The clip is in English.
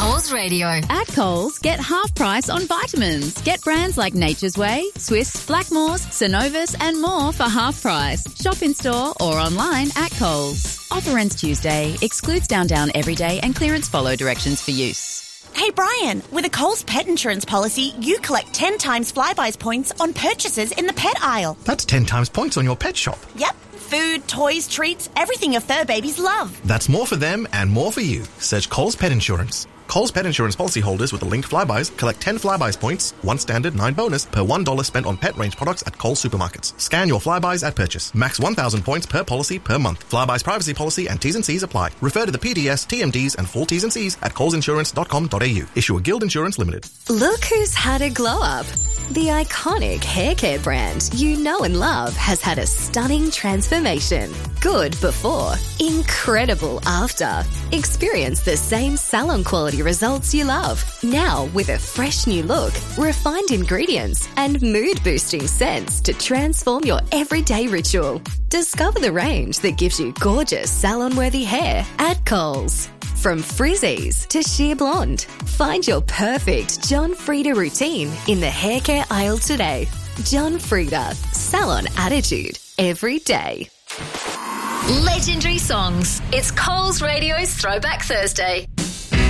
Coles Radio. At Coles, get half price on vitamins. Get brands like Nature's Way, Swiss, Blackmores, Synovus and more for half price. Shop in store or online at Coles. Offer ends Tuesday. Excludes Down Everyday and clearance follow directions for use. Hey Brian, with a Coles pet insurance policy, you collect 10 times Flybuys points on purchases in the pet aisle. That's 10 times points on your pet shop. Yep. Food, toys, treats, everything your fur babies love. That's more for them and more for you. Search Coles Pet Insurance. Coles Pet Insurance policyholders with the linked Flybuys collect 10 Flybuys points, 1 standard, 9 bonus, per $1 spent on pet range products at Coles supermarkets. Scan your Flybuys at purchase. Max 1,000 points per policy per month. Flybuys privacy policy and T's and C's apply. Refer to the PDS, TMDs and full T's and C's at colesinsurance.com.au. Issue a Guild Insurance Limited. Look who's had a glow up. The iconic hair care brand you know and love has had a stunning transformation. Good before, incredible after. Experience the same salon quality results you love. Now with a fresh new look, refined ingredients and mood boosting scents to transform your everyday ritual. Discover the range that gives you gorgeous salon-worthy hair at Coles. From frizzies to sheer blonde, find your perfect John Frieda routine in the hair care aisle today. John Frieda, salon attitude every day. Legendary songs. It's Coles Radio's Throwback Thursday.